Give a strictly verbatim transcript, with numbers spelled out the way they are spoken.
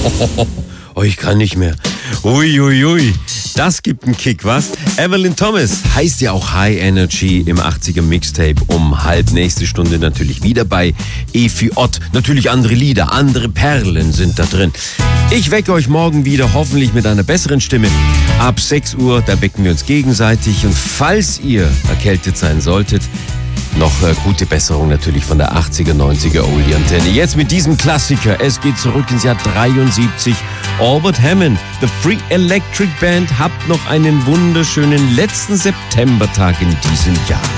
Oh, ich kann nicht mehr. Ui, ui, ui. Das gibt einen Kick, was? Evelyn Thomas heißt ja auch High Energy im achtziger Mixtape. Um halb nächste Stunde natürlich wieder bei Efi Ott. Natürlich andere Lieder, andere Perlen sind da drin. Ich wecke euch morgen wieder, hoffentlich mit einer besseren Stimme. Ab sechs Uhr, da wecken wir uns gegenseitig. Und falls ihr erkältet sein solltet, noch äh, gute Besserung natürlich von der achtziger, neunziger Oldie-Antenne. Jetzt mit diesem Klassiker. Es geht zurück ins Jahr dreiundsiebzig. Albert Hammond, The Free Electric Band. Habt noch einen wunderschönen letzten Septembertag in diesem Jahr.